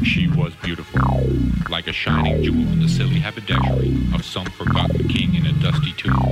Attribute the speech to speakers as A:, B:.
A: She was beautiful, like a shining jewel in the silly haberdashery of some forgotten king in a dusty tomb.